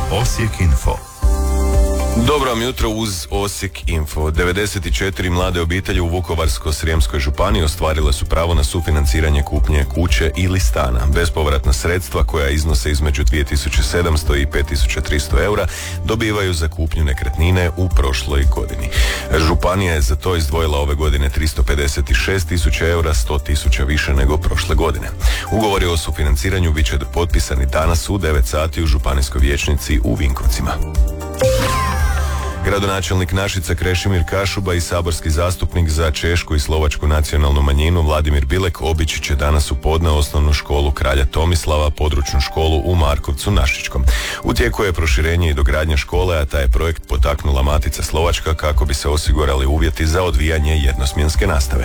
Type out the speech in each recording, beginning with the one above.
Osijek Info. Dobro vam jutro uz Osijek Info. 94 mlade obitelji u Vukovarsko-srijemskoj županiji ostvarile su pravo na sufinanciranje kupnje kuće ili stana. Bespovratna sredstva koja iznose između 2700 i 5300 eura dobivaju za kupnju nekretnine u prošloj godini. Županija je za to izdvojila ove godine 356 tisuća eura, 100 tisuća više nego prošle godine. Ugovori o sufinanciranju bit će potpisani danas u 9 sati u županijskoj vijećnici u Vinkovcima. Gradonačelnik Našica Krešimir Kašuba i saborski zastupnik za češku i slovačku nacionalnu manjinu Vladimir Bilek obići će danas u podne osnovnu školu Kralja Tomislava, područnu školu u Markovcu Našičkom. U tijeku je proširenje i dogradnja škole, a taj je projekt potaknula Matica Slovačka kako bi se osigurali uvjeti za odvijanje jednosmjenske nastave.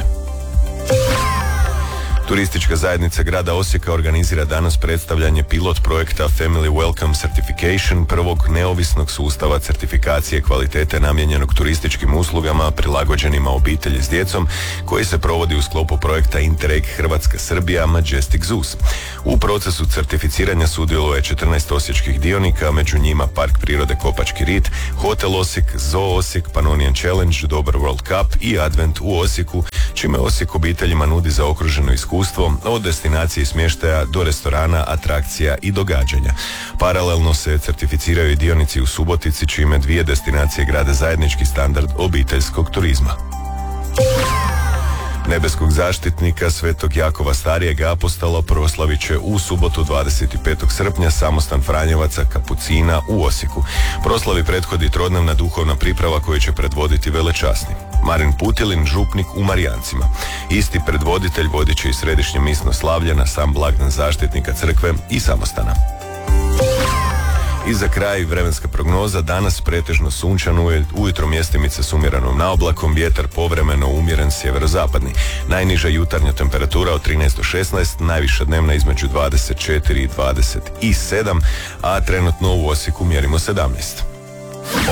Turistička zajednica grada Osijeka organizira danas predstavljanje pilot projekta Family Welcome Certification, prvog neovisnog sustava certifikacije kvalitete namijenjenog turističkim uslugama prilagođenima obitelji s djecom, koji se provodi u sklopu projekta Interreg Hrvatska-Srbija Majestic Zoos. U procesu certificiranja sudjeluje 14 osječkih dionika, među njima Park prirode Kopački rit, Hotel Osijek, Zoo Osijek, Pannonian Challenge, Dobar World Cup i Advent u Osijeku, čime Osijek obiteljima nudi zaokruženo iskustvo od destinacije smještaja do restorana, atrakcija i događanja. Paralelno se certificiraju i dionici u Subotici, čime 2 destinacije grade zajednički standard obiteljskog turizma. Nebeskog zaštitnika Svetog Jakova Starijeg Apostola proslavit će u subotu 25. srpnja samostan Franjevaca Kapucina u Osijeku. Proslavi prethodi trodnevna duhovna priprava koju će predvoditi velečasni Marin Putilin, župnik u Marijancima. Isti predvoditelj vodit će i središnje misno slavlje na sam blagdan zaštitnika crkve i samostana. I za kraj vremenska prognoza, danas pretežno sunčano, ujutro mjestimice s umjerenom naoblakom, vjetar povremeno umjeren sjeverozapadni. Najniža jutarnja temperatura od 13 do 16, najviša dnevna između 24 i 27, a trenutno u Osijeku mjerimo 17.